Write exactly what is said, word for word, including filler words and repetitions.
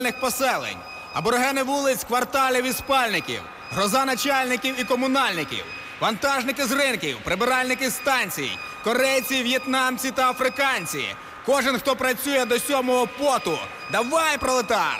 поселень, аборигени вулиць, кварталів і спальників, гроза начальників і комунальників, вантажники з ринків, прибиральники з станцій, корейці, в'єтнамці та африканці. Кожен, хто працює до сьомого поту. Давай, пролетар!